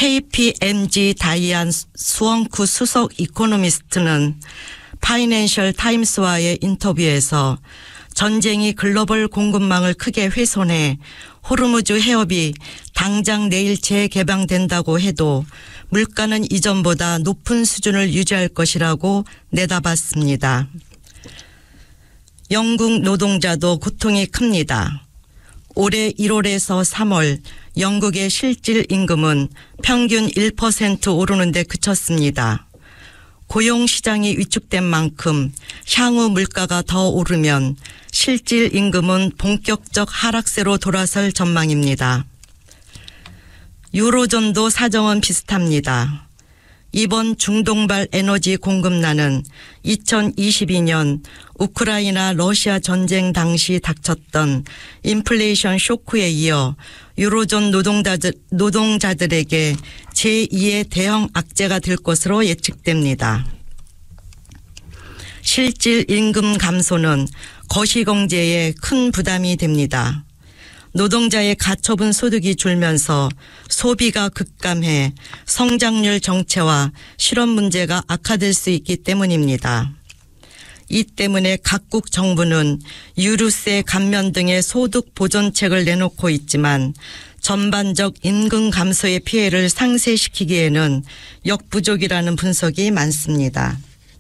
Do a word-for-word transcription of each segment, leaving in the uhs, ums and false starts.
케이피엠지 다이안 수엉쿠 수석 이코노미스트는 파이낸셜 타임스와의 인터뷰에서 전쟁이 글로벌 공급망을 크게 훼손해 호르무즈 해협이 당장 내일 재개방된다고 해도 물가는 이전보다 높은 수준을 유지할 것이라고 내다봤습니다. 영국 노동자도 고통이 큽니다. 올해 일월에서 삼월 영국의 실질 임금은 평균 일 퍼센트 오르는 데 그쳤습니다. 고용시장이 위축된 만큼 향후 물가가 더 오르면 실질 임금은 본격적 하락세로 돌아설 전망입니다. 유로존도 사정은 비슷합니다. 이번 중동발 에너지 공급난은 이천이십이 년 우크라이나 러시아 전쟁 당시 닥쳤던 인플레이션 쇼크에 이어 유로존 노동자들, 노동자들에게 제이의 대형 악재가 될 것으로 예측됩니다. 실질 임금 감소는 거시경제에 큰 부담이 됩니다. 노동자의 가처분 소득이 줄면서 소비가 급감해 성장률 정체와 실업 문제가 악화될 수 있기 때문입니다. 이 때문에 각국 정부는 유류세 감면 등의 소득 보전책을 내놓고 있지만 전반적 임금 감소의 피해를 상쇄시키기에는 역부족이라는 분석이 많습니다.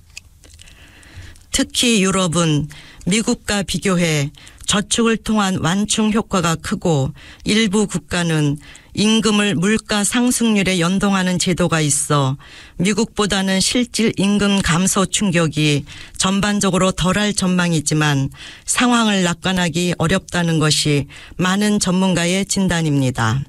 특히 유럽은 미국과 비교해 저축을 통한 완충 효과가 크고 일부 국가는 임금을 물가 상승률에 연동하는 제도가 있어 미국보다는 실질 임금 감소 충격이 전반적으로 덜할 전망이지만 상황을 낙관하기 어렵다는 것이 많은 전문가의 진단입니다.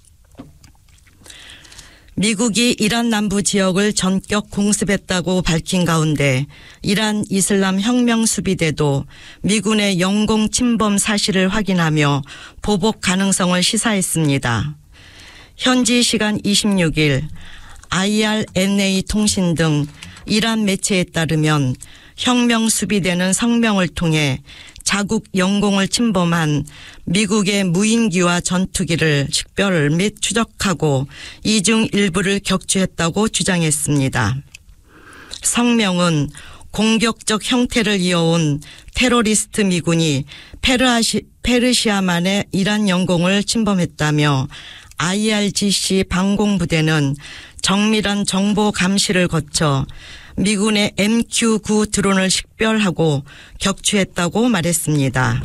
미국이 이란 남부 지역을 전격 공습했다고 밝힌 가운데 이란 이슬람 혁명 수비대도 미군의 영공 침범 사실을 확인하며 보복 가능성을 시사했습니다. 현지 시간 이십육 일 아이알엔에이 통신 등 이란 매체에 따르면 혁명 수비대는 성명을 통해 자국 영공을 침범한 미국의 무인기와 전투기를 식별 및 추적하고 이 중 일부를 격추했다고 주장했습니다. 성명은 공격적 형태를 이어온 테러리스트 미군이 페르시, 페르시아만의 이란 영공을 침범했다며 아이알지씨 방공부대는 정밀한 정보 감시를 거쳐 미군의 엠큐 구 드론을 식별하고 격추했다고 말했습니다.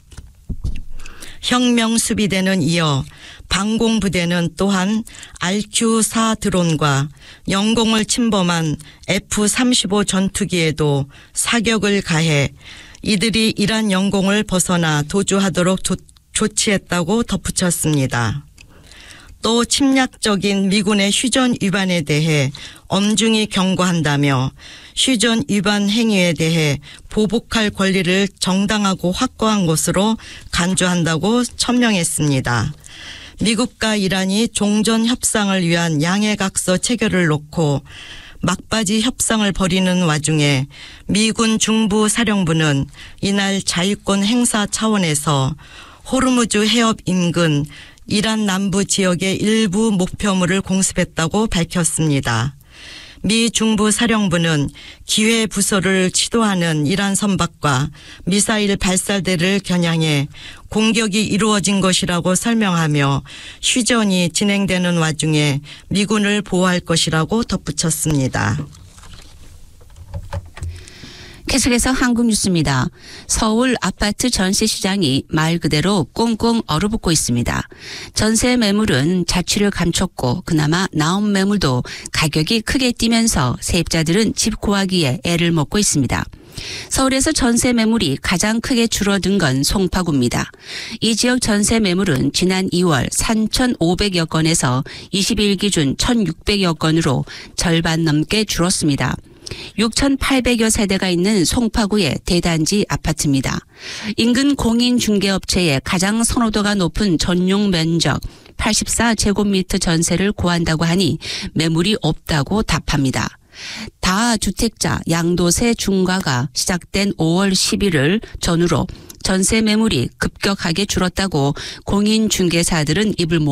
혁명수비대는 이어 방공부대는 또한 알큐 사 드론과 영공을 침범한 에프 삼십오 전투기에도 사격을 가해 이들이 이란 영공을 벗어나 도주하도록 조, 조치했다고 덧붙였습니다. 또 침략적인 미군의 휴전 위반에 대해 엄중히 경고한다며 휴전 위반 행위에 대해 보복할 권리를 정당하고 확고한 것으로 간주한다고 천명했습니다. 미국과 이란이 종전 협상을 위한 양해각서 체결을 놓고 막바지 협상을 벌이는 와중에 미군 중부 사령부는 이날 자위권 행사 차원에서 호르무즈 해협 인근 이란 남부 지역의 일부 목표물을 공습했다고 밝혔습니다. 미 중부 사령부는 기회 부서를 시도하는 이란 선박과 미사일 발사대를 겨냥해 공격이 이루어진 것이라고 설명하며 휴전이 진행되는 와중에 미군을 보호할 것이라고 덧붙였습니다. 계속해서 한국 뉴스입니다. 서울 아파트 전세 시장이 말 그대로 꽁꽁 얼어붙고 있습니다. 전세 매물은 자취를 감췄고 그나마 나온 매물도 가격이 크게 뛰면서 세입자들은 집 구하기에 애를 먹고 있습니다. 서울에서 전세 매물이 가장 크게 줄어든 건 송파구입니다. 이 지역 전세 매물은 지난 이월 삼천오백여 건에서 이십 일 기준 천육백여 건으로 절반 넘게 줄었습니다. 육천팔백여 세대가 있는 송파구의 대단지 아파트입니다. 인근 공인중개업체에 가장 선호도가 높은 전용 면적 팔십사 제곱미터 전세를 구한다고 하니 매물이 없다고 답합니다. 다주택자 양도세 중과가 시작된 오월 십일을 전후로 전세 매물이 급격하게 줄었다고 공인중개사들은 입을 모아